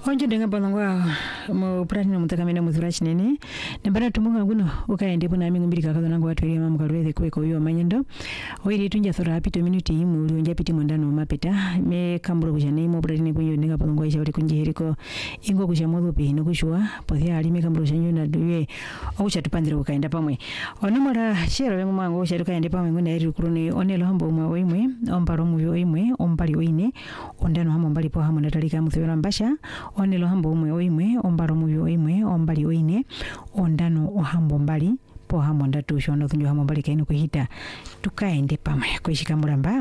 Honjo denga balangwa mo pratino mutakamena muthura chinene nembana tumunga guno ukaende buna mingu mbiri kakazo nangu watu ya mamu kalweze kweko yo manyendo oiri tunja thora apito minuti imu ulionja piti mwandano mapeta me kamburo kushane mo pratine kunyo denga balangwa isha uli kunjihiriko ingo kushamodu pihino kushua pothia alime kamburo shanyo na duye okusha tupandire ukaenda pamwe onomora shero wengu mango okusha tukaende pamwe nguna eri ukuruni onelo hambo umwe oimwe omparo muvyo oimwe ompali oine ondano hamo mbali po hamo natalika muthewera mbasha onelo hambo umwe oimwe ombaro muvyo oimwe ombali oine ondano ohambo mbali po hamo ndatu shono thunjo hamo mbali kaino kuhita tukaende pamwe kuishika mulamba.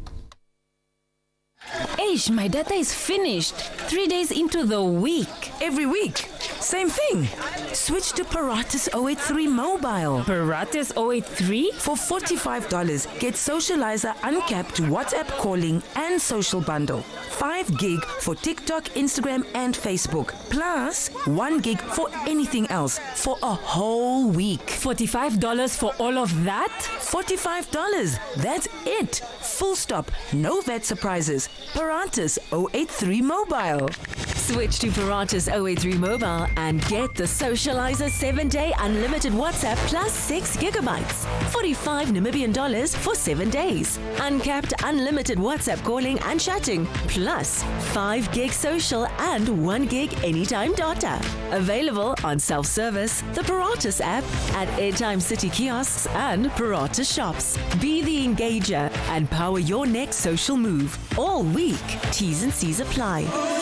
Eish, my data is finished. 3 days into the week. Every week, same thing. Switch to Paratus 083 Mobile. Paratus 083? For $45, get Socializer uncapped WhatsApp calling and social bundle. 5 gig for TikTok, Instagram and Facebook. Plus 1 gig for anything else for a whole week. $45 for all of that? $45. That's it. Full stop. No VAT surprises. Paratus 083 Mobile. Switch to Paratus 083 Mobile and get the Socializer 7-day unlimited WhatsApp plus 6 gigabytes. $45 Namibian for 7 days. Uncapped unlimited WhatsApp calling and chatting. Plus 5 gig social and 1 gig anytime data. Available on self-service, the Paratus app, at Airtime City kiosks and Paratus shops. Be the engager and power your next social move. All week. T's and C's apply.